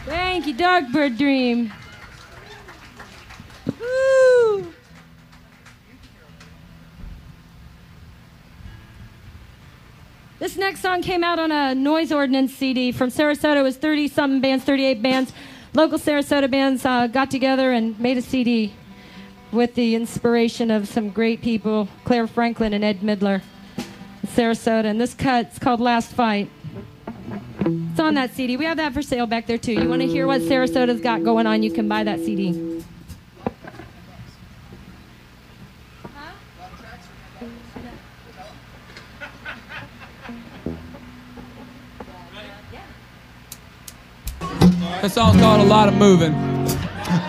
Thank you, Darkbird Dream. Woo! This next song came out on a Noise Ordinance CD from Sarasota. It was 30-something bands, 38 bands. Local Sarasota bands got together and made a CD with the inspiration of some great people, Claire Franklin and Ed Midler in Sarasota. And this cut's called Last Fight. It's on that CD. We have that for sale back there, too. You want to hear what Sarasota's got going on, you can buy that CD. This song's called A Lot of Moving.